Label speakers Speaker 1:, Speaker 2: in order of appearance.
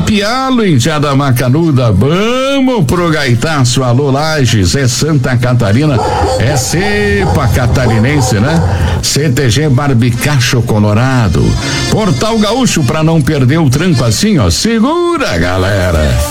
Speaker 1: Pialo, Indiada Macanuda, vamos pro Gaitaço, alô Lages, é Santa Catarina, é cepa catarinense, né? CTG Barbicacho Colorado, Portal Gaúcho, pra não perder o tranco assim, ó, segura, galera.